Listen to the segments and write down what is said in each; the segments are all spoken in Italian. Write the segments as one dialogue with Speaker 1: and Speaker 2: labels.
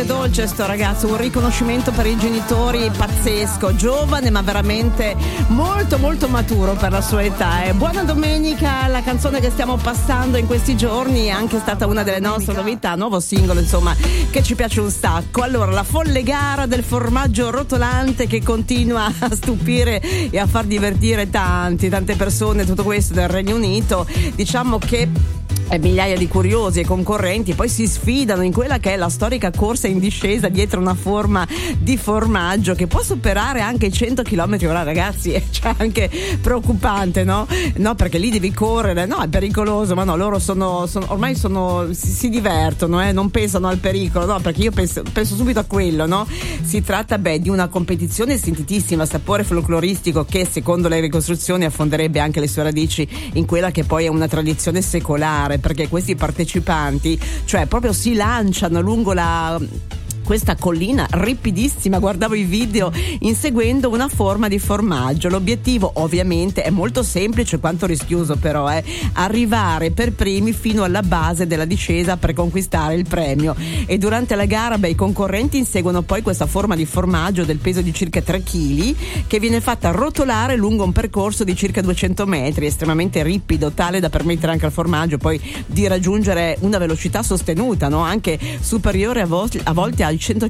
Speaker 1: Dolce sto ragazzo, un riconoscimento per i genitori pazzesco, giovane ma veramente molto molto maturo per la sua età. Buona domenica, la canzone che stiamo passando in questi giorni è anche stata una delle nostre novità, nuovo singolo insomma che ci piace un sacco. Allora, la folle gara del formaggio rotolante che continua a stupire e a far divertire tante persone, tutto questo del Regno Unito, diciamo che migliaia di curiosi e concorrenti poi si sfidano in quella che è la storica corsa in discesa dietro una forma di formaggio che può superare anche i 100 km/h, ragazzi, cioè anche preoccupante, no? No, perché lì devi correre, no, è pericoloso, ma no, loro ormai si divertono, non pensano al pericolo, no, perché io penso subito a quello, no? Si tratta di una competizione sentitissima, sapore folcloristico che secondo le ricostruzioni affonderebbe anche le sue radici in quella che poi è una tradizione secolare, perché questi partecipanti cioè proprio si lanciano lungo questa collina ripidissima, guardavo i video, inseguendo una forma di formaggio. L'obiettivo ovviamente è molto semplice quanto rischioso, però è arrivare per primi fino alla base della discesa per conquistare il premio. E durante la gara i concorrenti inseguono poi questa forma di formaggio del peso di circa 3 kg che viene fatta rotolare lungo un percorso di circa 200 metri, estremamente ripido, tale da permettere anche al formaggio poi di raggiungere una velocità sostenuta, no? Anche superiore a volte ai 100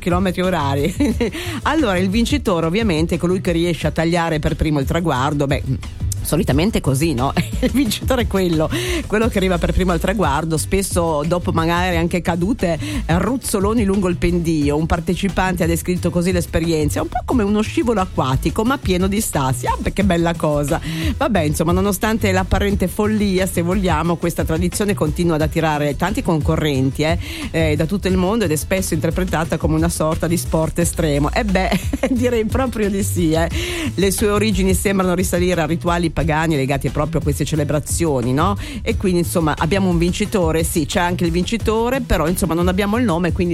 Speaker 1: km/h. Allora il vincitore ovviamente è colui che riesce a tagliare per primo il traguardo. Solitamente così, no? Il vincitore è quello che arriva per primo al traguardo, spesso dopo magari anche cadute, ruzzoloni lungo il pendio. Un partecipante ha descritto così l'esperienza, è un po' come uno scivolo acquatico ma pieno di sassi. Che bella cosa. Vabbè, insomma, nonostante l'apparente follia, se vogliamo, questa tradizione continua ad attirare tanti concorrenti da tutto il mondo ed è spesso interpretata come una sorta di sport estremo. Direi proprio di sì. Le sue origini sembrano risalire a rituali pagani legati proprio a queste celebrazioni, no? E quindi insomma abbiamo un vincitore, sì, c'è anche il vincitore, però insomma non abbiamo il nome, quindi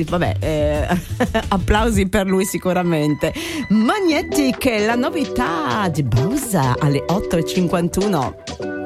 Speaker 1: applausi per lui sicuramente. Magnetic, la novità di Bowser alle 8:51.